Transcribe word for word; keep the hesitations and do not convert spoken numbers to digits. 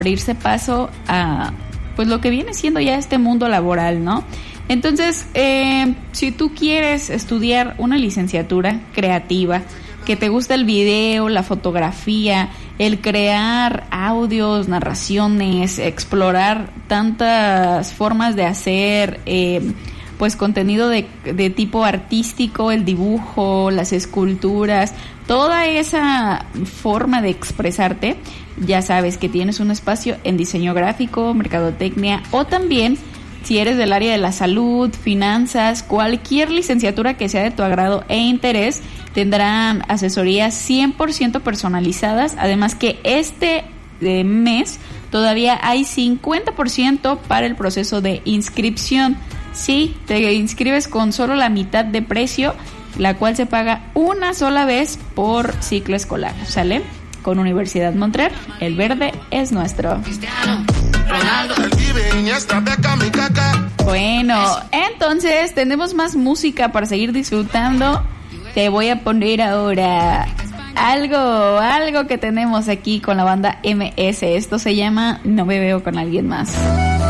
abrirse paso a pues lo que viene siendo ya este mundo laboral, ¿no? Entonces, eh, si tú quieres estudiar una licenciatura creativa, que te gusta el video, la fotografía, el crear audios, narraciones, explorar tantas formas de hacer eh, pues contenido de, de tipo artístico, el dibujo, las esculturas, toda esa forma de expresarte, ya sabes que tienes un espacio en diseño gráfico, mercadotecnia, o también si eres del área de la salud, finanzas, cualquier licenciatura que sea de tu agrado e interés, tendrán asesorías cien por ciento personalizadas. Además que este eh, mes todavía hay cincuenta por ciento para el proceso de inscripción. Sí, te inscribes con solo la mitad de precio, la cual se paga una sola vez por ciclo escolar, ¿sale? Con Universidad Montreal, el verde es nuestro. Bueno, entonces tenemos más música para seguir disfrutando. Te voy a poner ahora algo, algo que tenemos aquí con la banda M S. Esto se llama No me veo con alguien más.